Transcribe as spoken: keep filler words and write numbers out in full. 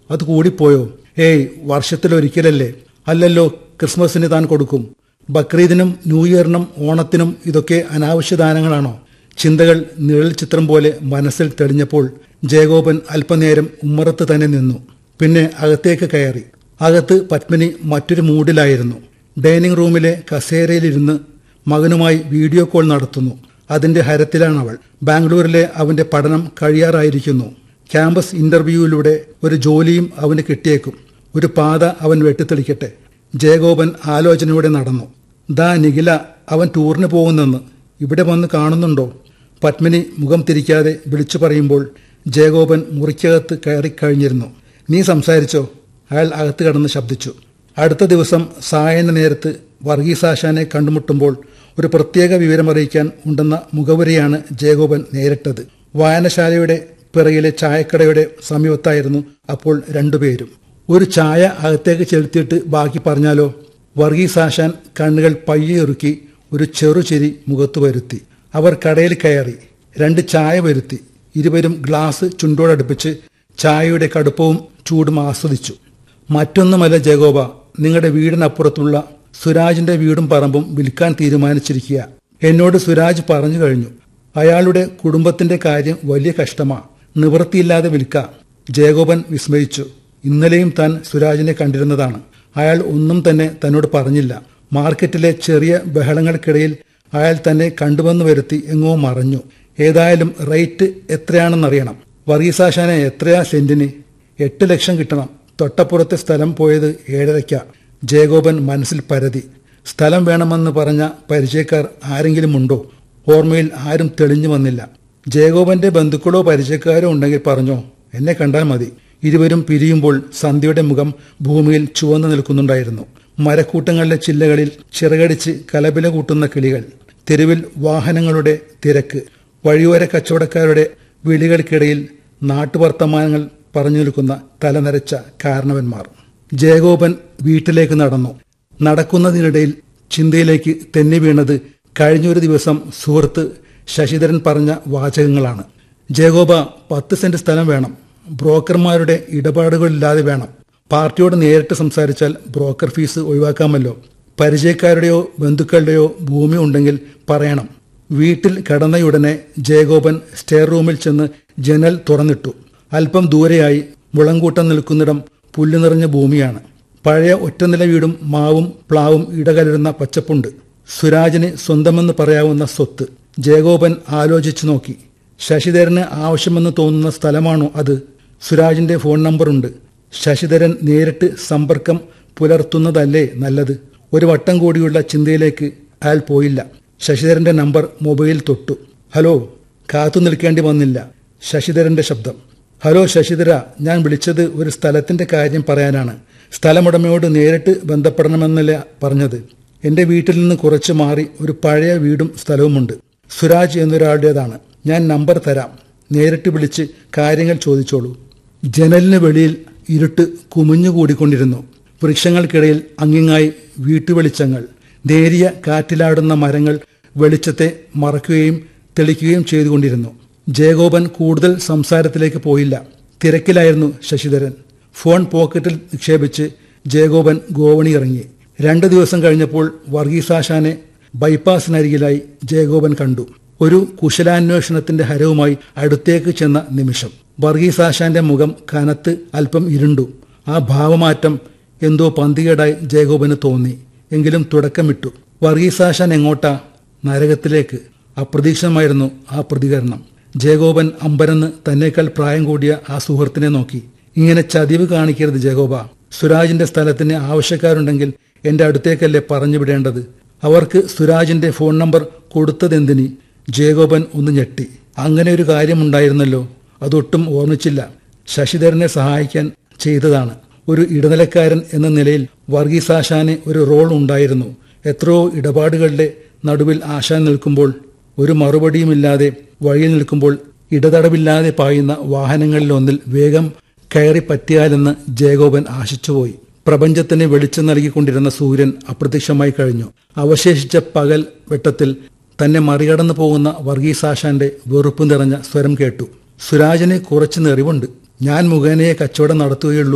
അത് കൂടിപ്പോയോ? ഏയ്, വർഷത്തിലൊരിക്കലല്ലേ. അല്ലല്ലോ, ക്രിസ്മസിന് താൻ കൊടുക്കും. ബക്രീദിനും ന്യൂ ഇയറിനും ഓണത്തിനും ഇതൊക്കെ അനാവശ്യ ദാനങ്ങളാണോ? ചിന്തകൾ നിഴൽ ചിത്രം പോലെ മനസ്സിൽ തെളിഞ്ഞപ്പോൾ ജയഗോപൻ അല്പനേരം ഉമ്മറത്ത് തന്നെ നിന്നു. പിന്നെ അകത്തേക്ക് കയറി. അകത്ത് പത്മിനി മറ്റൊരു മൂഡിലായിരുന്നു. ഡൈനിങ് റൂമിലെ കസേരയിലിരുന്ന് മകനുമായി വീഡിയോ കോൾ നടത്തുന്നു. അതിന്റെ ഹരത്തിലാണവൾ. ബാംഗ്ലൂരിലെ അവന്റെ പഠനം കഴിയാറായിരിക്കുന്നു. ക്യാമ്പസ് ഇന്റർവ്യൂവിലൂടെ ഒരു ജോലിയും അവന് കിട്ടിയേക്കും. ഒരു പാത അവൻ വെട്ടിത്തെളിക്കട്ടെ. ജയഗോപൻ ആലോചനയോടെ നടന്നു. ദാ നിഖില, അവൻ ടൂറിന് പോകുന്നെന്ന്. ഇവിടെ വന്ന് കാണുന്നുണ്ടോ? പത്മിനി മുഖം തിരിക്കാതെ വിളിച്ചു പറയുമ്പോൾ ജയഗോപൻ മുറിക്കകത്ത് കയറിക്കഴിഞ്ഞിരുന്നു. നീ സംസാരിച്ചോ? അയാൾ അകത്ത് കടന്ന് ശബ്ദിച്ചു. അടുത്ത ദിവസം സായന നേരത്ത് വർഗീസാശാനെ കണ്ടുമുട്ടുമ്പോൾ ഒരു പ്രത്യേക വിവരമറിയിക്കാൻ ഉണ്ടെന്ന മുഖവുരയാണ് ജയഗോപൻ നേരിട്ടത്. വായനശാലയുടെ പിറകിലെ ചായക്കടയുടെ സമീപത്തായിരുന്നു അപ്പോൾ രണ്ടുപേരും. ഒരു ചായ അകത്തേക്ക് ചെലുത്തിയിട്ട് ബാക്കി പറഞ്ഞാലോ? വർഗീസാശാൻ കണ്ണുകൾ പയ്യെറുക്കി ഒരു ചെറുചിരി മുഖത്തു വരുത്തി. അവർ കടയിൽ കയറി. രണ്ട് ചായ വരുത്തി. ഇരുവരും ഗ്ലാസ് ചുണ്ടോടടുപ്പിച്ച് ചായയുടെ കടുപ്പവും ചൂടും ആസ്വദിച്ചു. മറ്റൊന്നുമല്ല ജയഗോപ, നിങ്ങളുടെ വീടിനപ്പുറത്തുള്ള സുരാജിന്റെ വീടും പറമ്പും വിൽക്കാൻ തീരുമാനിച്ചിരിക്കുക. എന്നോട് സുരാജ് പറഞ്ഞു കഴിഞ്ഞു. അയാളുടെ കുടുംബത്തിന്റെ കാര്യം വലിയ കഷ്ടമാ. നിവൃത്തിയില്ലാതെ വിൽക്കാം. ജയഗോപൻ വിസ്മയിച്ചു. ഇന്നലെയും താൻ സുരാജിനെ കണ്ടിരുന്നതാണ്. അയാൾ ഒന്നും തന്നെ തന്നോട് പറഞ്ഞില്ല. മാർക്കറ്റിലെ ചെറിയ ബഹളങ്ങൾക്കിടയിൽ അയാൾ തന്നെ കണ്ടുവന്നു വരുത്തി എങ്ങോ മറഞ്ഞു. ഏതായാലും റേറ്റ് എത്രയാണെന്നറിയണം. വർഗീസാശാനെ എത്രയാ സെന്റിന്? എട്ട് ലക്ഷം കിട്ടണം. തൊട്ടപ്പുറത്തെ സ്ഥലം പോയത് ഏഴരയ്ക്ക. ജയഗോപൻ മനസ്സിൽ പരതി. സ്ഥലം വേണമെന്ന് പറഞ്ഞ പരിചയക്കാർ ആരെങ്കിലും ഉണ്ടോ? ഓർമ്മയിൽ ആരും തെളിഞ്ഞു വന്നില്ല. ജയഗോപന്റെ ബന്ധുക്കളോ പരിചയക്കാരോ ഉണ്ടെങ്കിൽ പറഞ്ഞോ, എന്നെ കണ്ടാൽ മതി. ഇരുവരും പിരിയുമ്പോൾ സന്ധ്യയുടെ മുഖം ഭൂമിയിൽ ചുവന്നു നിൽക്കുന്നുണ്ടായിരുന്നു. മരക്കൂട്ടങ്ങളുടെ ചില്ലകളിൽ ചിറകടിച്ച് കലപില കൂട്ടുന്ന കിളികൾ, തെരുവിൽ വാഹനങ്ങളുടെ തിരക്ക്, വഴിയോര കച്ചവടക്കാരുടെ വിളികൾക്കിടയിൽ നാട്ടുവർത്തമാനങ്ങൾ പറഞ്ഞു നിൽക്കുന്ന തലനരച്ച കാരണവന്മാർ. ജയഗോപൻ വീട്ടിലേക്ക് നടന്നു. നടക്കുന്നതിനിടയിൽ ചിന്തയിലേക്ക് തെന്നി വീണത് കഴിഞ്ഞൊരു ദിവസം സുഹൃത്ത് ശശിധരൻ പറഞ്ഞ വാചകങ്ങളാണ്. ജയഗോപ, പത്ത് സെന്റ് സ്ഥലം വേണം. ബ്രോക്കർമാരുടെ ഇടപാടുകളില്ലാതെ വേണം. പാർട്ടിയോട് നേരിട്ട് സംസാരിച്ചാൽ ബ്രോക്കർ ഫീസ് ഒഴിവാക്കാമല്ലോ. പരിചയക്കാരുടെയോ ബന്ധുക്കളുടെയോ ഭൂമി ഉണ്ടെങ്കിൽ പറയണം. വീട്ടിൽ കടന്നയുടനെ ജയഗോപൻ സ്റ്റെയർ റൂമിൽ ചെന്ന് ജനൽ തുറന്നിട്ടു. അല്പം ദൂരെയായി മുളങ്കൂട്ടം നിൽക്കുന്നിടം പുല്ല് നിറഞ്ഞ ഭൂമിയാണ്. പഴയ ഒറ്റനില വീടും മാവും പ്ലാവും ഇടകലരുന്ന പച്ചപ്പുണ്ട്. സുരാജിന് സ്വന്തമെന്ന് പറയാവുന്ന സ്വത്ത്. ജയഗോപൻ ആലോചിച്ചു നോക്കി. ശശിധരന് ആവശ്യമെന്ന് തോന്നുന്ന സ്ഥലമാണോ അത്? സുരാജിന്റെ ഫോൺ നമ്പറുണ്ട്. ശശിധരൻ നേരിട്ട് സമ്പർക്കം പുലർത്തുന്നതല്ലേ നല്ലത്? ഒരു വട്ടം കൂടിയുള്ള ചിന്തയിലേക്ക് അയാൾ പോയില്ല. ശശിധരന്റെ നമ്പർ മൊബൈൽ തൊട്ടു. ഹലോ. കാത്തു നിൽക്കേണ്ടി വന്നില്ല. ശശിധരന്റെ ശബ്ദം. ഹലോ ശശിധര, ഞാൻ വിളിച്ചത് ഒരു സ്ഥലത്തിന്റെ കാര്യം പറയാനാണ്. സ്ഥലമുടമയോട് നേരിട്ട് ബന്ധപ്പെടണമെന്നല്ല പറഞ്ഞത്. എന്റെ വീട്ടിൽ നിന്ന് കുറച്ച് മാറി ഒരു പഴയ വീടും സ്ഥലവുമുണ്ട്. സുരാജ് എന്നൊരാളുടേതാണ്. ഞാൻ നമ്പർ തരാം. നേരിട്ട് വിളിച്ച് കാര്യങ്ങൾ ചോദിച്ചോളൂ. ജനലിന് വെളിയിൽ ഇരുട്ട് കുമിഞ്ഞുകൂടിക്കൊണ്ടിരുന്നു. വൃക്ഷങ്ങൾക്കിടയിൽ അങ്ങിങ്ങായി വീട്ടുവെളിച്ചങ്ങൾ. നേരിയ കാറ്റിലാടുന്ന മരങ്ങൾ വെളിച്ചത്തെ മറയ്ക്കുകയും തെളിക്കുകയും ചെയ്തുകൊണ്ടിരുന്നു. ജയഗോപൻ കൂടുതൽ സംസാരത്തിലേക്ക് പോയില്ല. തിരക്കിലായിരുന്നു ശശിധരൻ. ഫോൺ പോക്കറ്റിൽ നിക്ഷേപിച്ച് ജയഗോപൻ ഗോവണി ഇറങ്ങി. രണ്ടു ദിവസം കഴിഞ്ഞപ്പോൾ വർഗീസാശാനെ ബൈപ്പാസിനരികിലായി ജയഗോപൻ കണ്ടു. ഒരു കുശലാന്വേഷണത്തിന്റെ ഹരവുമായി അടുത്തേക്ക് ചെന്ന നിമിഷം വർഗീസാശാന്റെ മുഖം കനത്ത് അല്പം ഇരുണ്ടു. ആ ഭാവമാറ്റം എന്തോ പന്തികേടായി ജയഗോപന് തോന്നി. എങ്കിലും തുടക്കമിട്ടു. വർഗീസാശാൻ എങ്ങോട്ടാ? നരകത്തിലേക്ക്. അപ്രതീക്ഷിതമായിരുന്നു ആ പ്രതികരണം. ജയഗോപൻ അമ്പരന്ന് തന്നേക്കാൾ പ്രായം കൂടിയ ആ സുഹൃത്തിനെ നോക്കി. ഇങ്ങനെ ചതിവ് കാണിക്കരുത് ജയഗോപ. സുരാജിന്റെ സ്ഥലത്തിന് ആവശ്യക്കാരുണ്ടെങ്കിൽ എന്റെ അടുത്തേക്കല്ലേ പറഞ്ഞു വിടേണ്ടത്. അവർക്ക് സുരാജിന്റെ ഫോൺ നമ്പർ കൊടുത്തതെന്തിനി? ജയഗോപൻ ഒന്ന് ഞെട്ടി. അങ്ങനെ ഒരു കാര്യമുണ്ടായിരുന്നല്ലോ. അതൊട്ടും ഓർമ്മിച്ചില്ല. ശശിധരനെ സഹായിക്കാൻ ചെയ്തതാണ്. ഒരു ഇടനിലക്കാരൻ എന്ന നിലയിൽ വർഗീസാശാന് ഒരു റോൾ ഉണ്ടായിരുന്നു. എത്രയോ ഇടപാടുകളുടെ നടുവിൽ ആശാൻ നിൽക്കുമ്പോൾ, ഒരു മറുപടിയുമില്ലാതെ വഴിയിൽ നിൽക്കുമ്പോൾ ഇടതടവില്ലാതെ പായുന്ന വാഹനങ്ങളിലൊന്നിൽ വേഗം കയറി പറ്റിയാലെന്ന് ജയഗോപൻ ആശിച്ചുപോയി. പ്രപഞ്ചത്തിന് വെളിച്ചം നൽകിക്കൊണ്ടിരുന്ന സൂര്യൻ അപ്രത്യക്ഷമായി കഴിഞ്ഞു. അവശേഷിച്ച പകൽ വെട്ടത്തിൽ തന്നെ മറികടന്നു പോകുന്ന വർഗീസാശാന്റെ വെറുപ്പ് നിറഞ്ഞ സ്വരം കേട്ടു. സുരാജിന് കുറച്ച് നെറിവുണ്ട്. ഞാൻ മുഖേനയെ കച്ചവടം നടത്തുകയുള്ളൂ